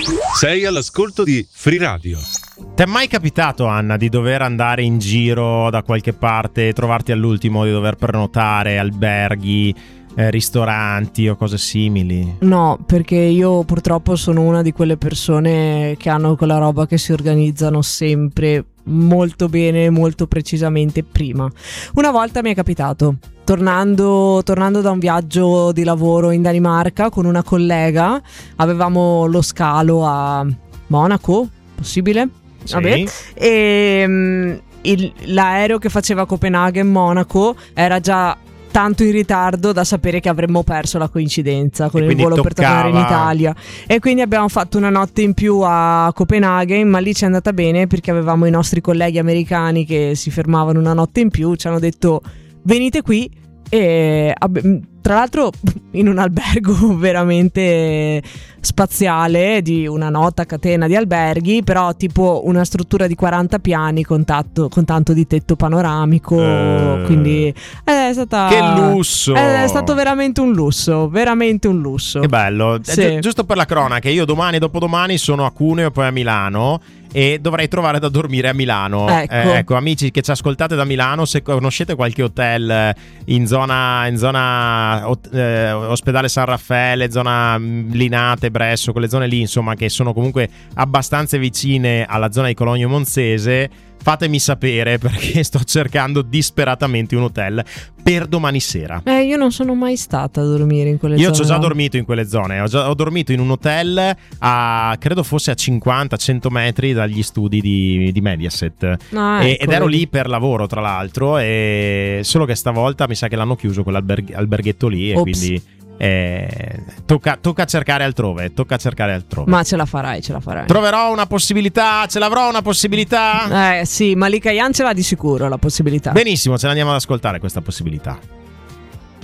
Sei all'ascolto di Free Radio. Ti è mai capitato, Anna, di dover andare in giro da qualche parte, trovarti all'ultimo, di dover prenotare alberghi, ristoranti o cose simili? No, perché io purtroppo sono una di quelle persone che hanno quella roba che si organizzano sempre molto bene, molto precisamente prima. Una volta mi è capitato, tornando da un viaggio di lavoro in Danimarca con una collega, avevamo lo scalo a Monaco, possibile? Sì. Vabbè. E l'aereo che faceva Copenaghen-Monaco era già tanto in ritardo da sapere che avremmo perso la coincidenza con il volo per tornare in Italia, e quindi abbiamo fatto una notte in più a Copenaghen, ma lì ci è andata bene perché avevamo i nostri colleghi americani che si fermavano una notte in più, ci hanno detto venite qui, e tra l'altro in un albergo veramente spaziale di una nota catena di alberghi, però tipo una struttura di 40 piani con tanto di tetto panoramico, quindi è stata, che lusso, è stato veramente un lusso, veramente un lusso. Che bello. Sì. Giusto per la cronaca, io domani e dopodomani sono a Cuneo e poi a Milano e dovrei trovare da dormire a Milano. Ecco, amici che ci ascoltate da Milano, se conoscete qualche hotel in zona ospedale San Raffaele, zona Linate, Bresso, quelle zone lì, insomma, che sono comunque abbastanza vicine alla zona di Cologno Monzese, fatemi sapere, perché sto cercando disperatamente un hotel per domani sera. Io non sono mai stata a dormire in quelle zone. Io ci ho già dormito in quelle zone. Ho dormito in un hotel credo fosse a 50-100 metri dagli studi di Mediaset. Ed ero lì per lavoro, tra l'altro, e solo che stavolta mi sa che l'hanno chiuso quell'alberghetto lì. E quindi tocca cercare altrove. Ma ce la farai. Troverò una possibilità. Ce l'avrò una possibilità. Sì, Malika Yan ce l'ha di sicuro la possibilità. Benissimo, ce l'andiamo ad ascoltare questa possibilità.